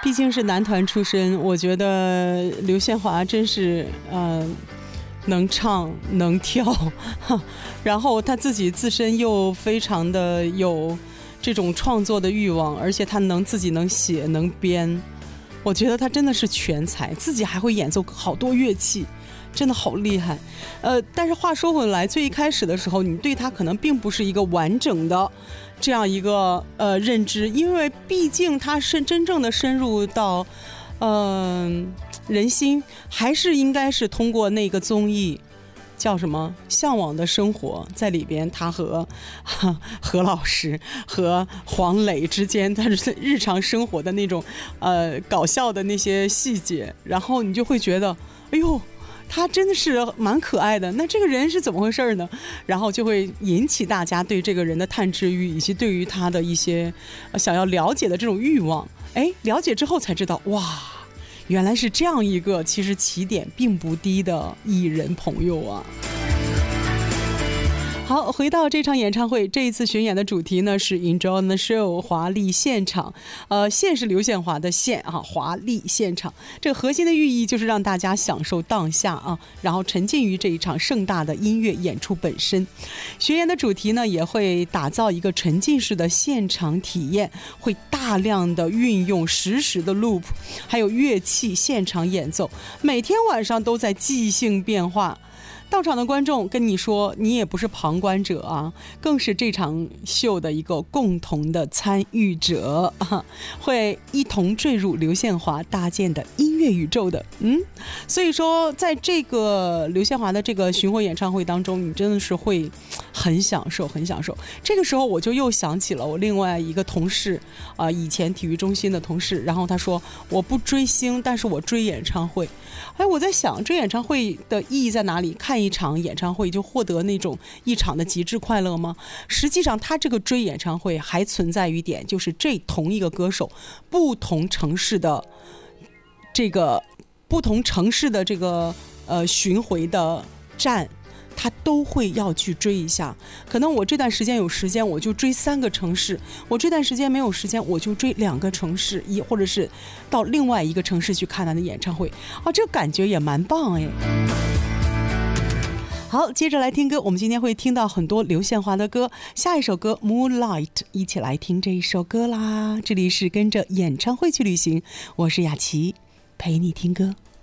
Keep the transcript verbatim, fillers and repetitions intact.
毕竟是男团出身，我觉得刘宪华真是呃能唱能跳，然后他自己自身又非常的有这种创作的欲望，而且他能自己能写能编，我觉得他真的是全才，自己还会演奏好多乐器，真的好厉害。呃，但是话说回来，最一开始的时候，你对他可能并不是一个完整的这样一个呃认知，因为毕竟他是真正的深入到嗯、呃、人心，还是应该是通过那个综艺叫什么《向往的生活》，在里边他和何老师和黄磊之间他是日常生活的那种呃搞笑的那些细节，然后你就会觉得哎呦他真的是蛮可爱的，那这个人是怎么回事呢？然后就会引起大家对这个人的探知欲，以及对于他的一些想要了解的这种欲望。哎，了解之后才知道，哇，原来是这样一个其实起点并不低的艺人朋友啊。好，回到这场演唱会，这一次巡演的主题呢是 Enjoy the Show 华丽现场。呃，现是刘宪华的现啊，华丽现场。这个核心的寓意就是让大家享受当下啊，然后沉浸于这一场盛大的音乐演出本身。巡演的主题呢也会打造一个沉浸式的现场体验，会大量的运用实时的 loop， 还有乐器现场演奏，每天晚上都在即兴变化。到场的观众跟你说，你也不是旁观者啊，更是这场秀的一个共同的参与者啊，会一同坠入刘宪华搭建的音乐宇宙的。嗯，所以说在这个刘宪华的这个巡回演唱会当中，你真的是会很享受很享受。这个时候我就又想起了我另外一个同事啊、呃，以前体育中心的同事，然后他说我不追星，但是我追演唱会。哎，我在想追演唱会的意义在哪里？看一场演唱会就获得那种一场的极致快乐吗？实际上他这个追演唱会还存在于一点，就是这同一个歌手不同城市的这个不同城市的这个呃巡回的站，他都会要去追一下。可能我这段时间有时间我就追三个城市，我这段时间没有时间我就追两个城市，一或者是到另外一个城市去看他的演唱会啊，这个感觉也蛮棒哎。好，接着来听歌，我们今天会听到很多刘宪华的歌，下一首歌 Moonlight， 一起来听这一首歌啦。这里是跟着演唱会去旅行，我是雅琪，陪你听歌。